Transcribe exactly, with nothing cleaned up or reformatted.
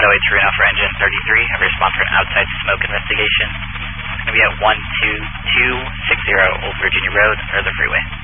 Runway three now for engine thirty-three. Have a response for an outside smoke investigation. It's going to be at one two two six zero Old Virginia Road, or the freeway.